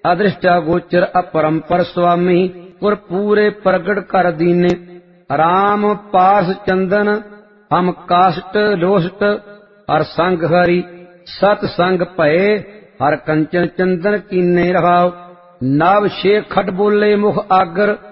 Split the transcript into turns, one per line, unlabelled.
अदृष्टा गोचर अपरंपर स्वामी पुर पूरे प्रगट कर दीने। राम पास चंदन हम काष्ट लोष्ट हर संग हरि सत संग भये हर कंचन चंदन कीने रहाओ। नव शेख खट बोले मुख आगर